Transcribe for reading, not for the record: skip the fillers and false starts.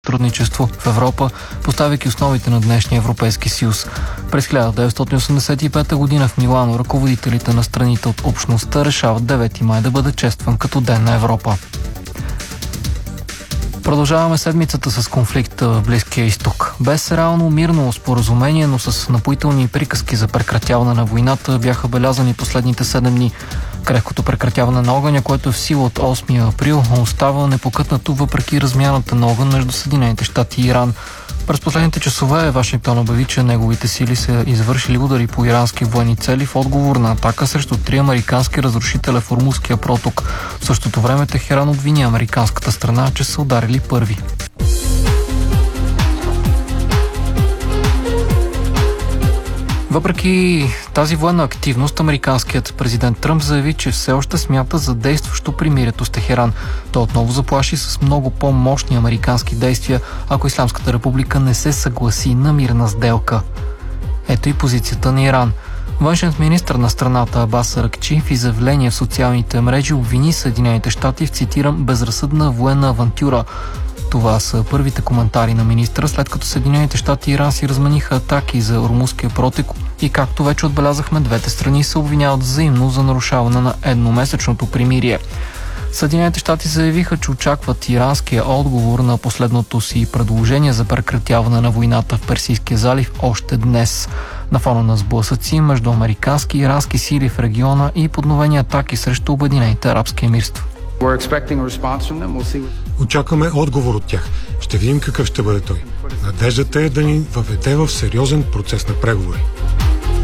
сътрудничество в Европа, поставяйки основите на днешния Европейски съюз. През 1985 година в Милано ръководителите на страните от общността решават 9 май да бъде честван като Ден на Европа. Продължаваме седмицата с конфликта в Близкия изток. Без реално мирно споразумение, но с напоителни приказки за прекратяване на войната бяха белязани последните 7 дни. Крехкото прекратяване на огъня, което е в сила от 8 април, остава непокътнато въпреки размяната на огън между Съединените щати и Иран. През последните часове Вашингтон обяви, че неговите сили са извършили удари по ирански военни цели в отговор на атака срещу 3 американски разрушителя в Ормузския проток. В същото време Техеран обвини американската страна, че са ударили първи. Въпреки тази военна активност, американският президент Тръмп заяви, че все още смята за действащо примирието с Техеран. Той отново заплаши с много по-мощни американски действия, ако Ислямската република не се съгласи на мирна сделка. Ето и позицията на Иран. Външният министър на страната Абас Аракчи в изявление в социалните мрежи обвини Съединените щати в, цитирам, безразсъдна военна авантюра. Това са първите коментари на министра, след като Съединените щати и Иран си размениха атаки за Ормузския проток и, както вече отбелязахме, двете страни се обвиняват взаимно за нарушаване на едномесечното примирие. Съединените щати заявиха, че очакват иранския отговор на последното си предложение за прекратяване на войната в Персийския залив още днес. На фона на сблъсъци между американски и ирански сили в региона и подновени атаки срещу Обединените арабски емирства. Очакваме отговор от тях. Ще видим какъв ще бъде той. Надеждата е да ни въведе в сериозен процес на преговори.